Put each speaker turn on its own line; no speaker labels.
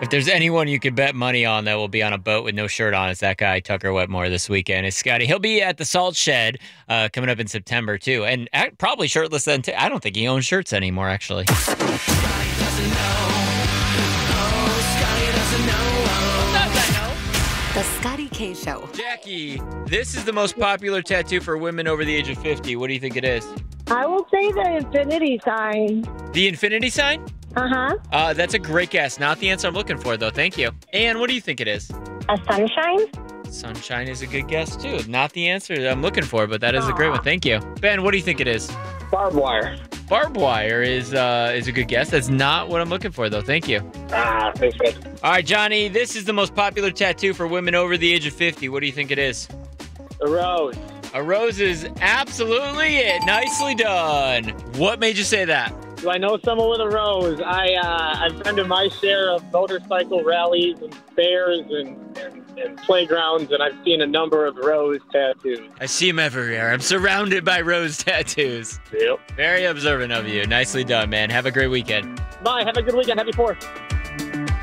If there's anyone you could bet money on that will be on a boat with no shirt on, it's that guy, Tucker Wetmore, this weekend. It's Scotty. He'll be at the Salt Shed coming up in September, too. And probably shirtless then, too. I don't think he owns shirts anymore, actually.
The Scotty K Show.
Jackie, this is the most popular tattoo for women over the age of 50. What do you think it is?
I will say the infinity sign.
The infinity sign? That's a great guess. Not the answer I'm looking for, though. Thank you. Ann, what do you think it is?
A sunshine?
Sunshine is a good guess, too. Not the answer I'm looking for, but that is a great one. Thank you. Ben, what do you think it is?
Barbed wire.
Barbed wire is a good guess. That's not what I'm looking for, though. Thank you.
Thanks, man.
All right, Johnny, this is the most popular tattoo for women over the age of 50. What do you think it is?
A rose.
A rose is absolutely it. Nicely done. What made you say that?
Do I know someone with a rose? I've been to my share of motorcycle rallies and fairs and playgrounds, and I've seen a number of rose tattoos.
I see them everywhere. I'm surrounded by rose tattoos.
Yep.
Very observant of you. Nicely done, man. Have a great weekend.
Bye. Have a good weekend. Happy 4th.